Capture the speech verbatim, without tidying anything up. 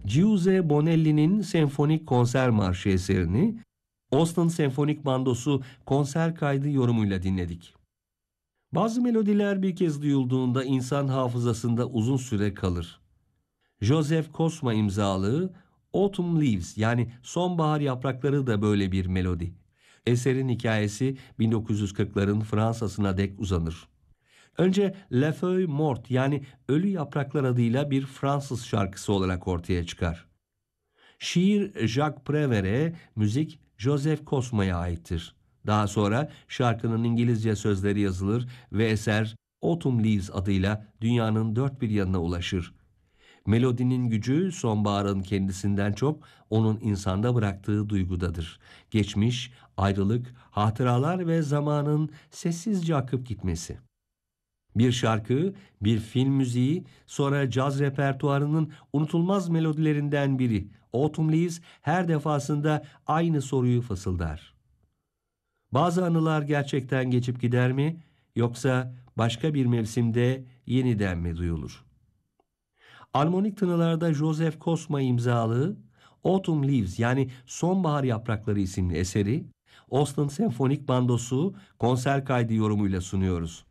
Giuseppe Bonelli'nin Senfonik Konser Marşı eserini Austin Senfonik Bandosu konser kaydı yorumuyla dinledik. Bazı melodiler bir kez duyulduğunda insan hafızasında uzun süre kalır. Joseph Kosma imzalı Autumn Leaves yani Sonbahar Yaprakları da böyle bir melodi. Eserin hikayesi bin dokuz yüz kırkların Fransa'sına dek uzanır. Önce La Feuille Morte yani Ölü Yapraklar adıyla bir Fransız şarkısı olarak ortaya çıkar. Şiir Jacques Prévert'e, müzik Joseph Kosma'ya aittir. Daha sonra şarkının İngilizce sözleri yazılır ve eser Autumn Leaves adıyla dünyanın dört bir yanına ulaşır. Melodinin gücü sonbaharın kendisinden çok onun insanda bıraktığı duygudadır. Geçmiş, ayrılık, hatıralar ve zamanın sessizce akıp gitmesi. Bir şarkı, bir film müziği, sonra caz repertuarının unutulmaz melodilerinden biri. Autumn Leaves her defasında aynı soruyu fısıldar. Bazı anılar gerçekten geçip gider mi, yoksa başka bir mevsimde yeniden mi duyulur? Armonik tınılarda Joseph Kosma imzalı Autumn Leaves yani Sonbahar Yaprakları isimli eseri Austin Senfonik Bandosu konser kaydı yorumuyla sunuyoruz.